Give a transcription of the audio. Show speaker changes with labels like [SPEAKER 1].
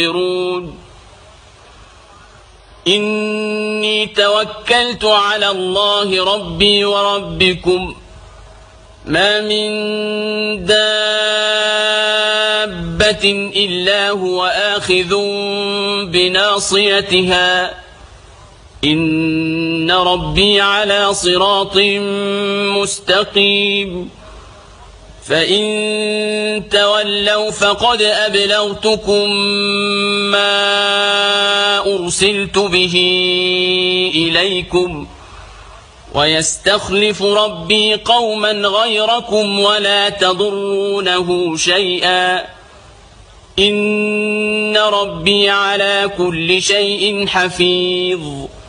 [SPEAKER 1] إني توكلت على الله ربي وربكم ما من دابة إلا هو آخذ بناصيتها إن ربي على صراط مستقيم فإن تولوا فقد أبلغتكم ما أرسلت به إليكم ويستخلف ربي قوما غيركم ولا تضرونه شيئا إن ربي على كل شيء حفيظ